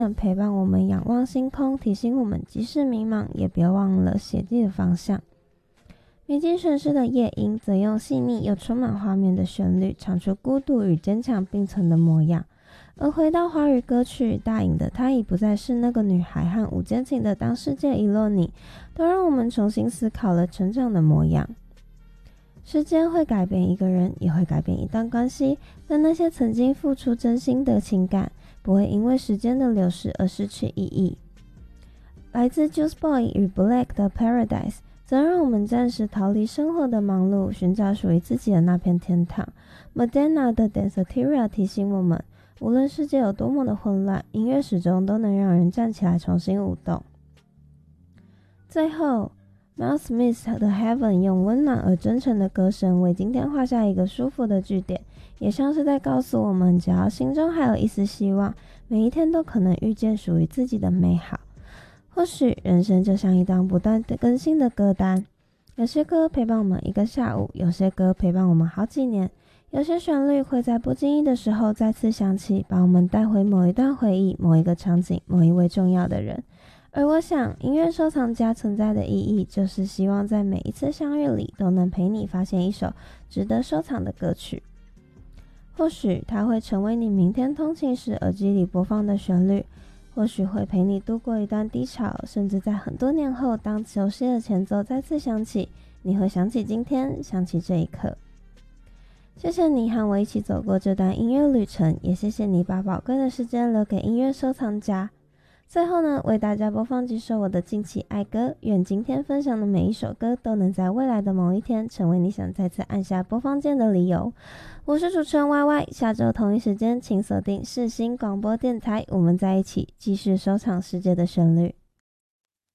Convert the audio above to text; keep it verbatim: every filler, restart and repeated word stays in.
陪伴我们仰望星空，提醒我们即使迷茫，也别忘了写地的方向。弥津玄师的夜莺则用细腻又充满画面的旋律，唱出孤独与坚强并存的模样。而回到华语歌曲，大颖的她已不再是那个女孩和吴坚情的当世界遗落你，都让我们重新思考了成长的模样。时间会改变一个人，也会改变一段关系，但那些曾经付出真心的情感，不会因为时间的流逝而失去意义。来自 Juice boy 与 Black 的 Paradise 则让我们暂时逃离生活的忙碌，寻找属于自己的那片天堂。 Madonna 的 Danceteria 提醒我们，无论世界有多么的混乱，音乐始终都能让人站起来重新舞动。最后Miles Smith 的 Heaven 用温暖而真诚的歌声为今天画下一个舒服的句点，也像是在告诉我们，只要心中还有一丝希望，每一天都可能遇见属于自己的美好。或许人生就像一张不断更新的歌单，有些歌陪伴我们一个下午，有些歌陪伴我们好几年，有些旋律会在不经意的时候再次响起，把我们带回某一段回忆，某一个场景，某一位重要的人。而我想，音乐收藏家存在的意义，就是希望在每一次相遇里，都能陪你发现一首值得收藏的歌曲。或许它会成为你明天通勤时耳机里播放的旋律，或许会陪你度过一段低潮，甚至在很多年后，当熟悉的前奏再次响起，你会想起今天，想起这一刻。谢谢你和我一起走过这段音乐旅程，也谢谢你把宝贵的时间留给音乐收藏家。最后呢，为大家播放几首我的近期爱歌，愿今天分享的每一首歌都能在未来的某一天成为你想再次按下播放键的理由。我是主持人 Y Y， 下周同一时间请锁定世新广播电台，我们在一起继续收藏世界的旋律。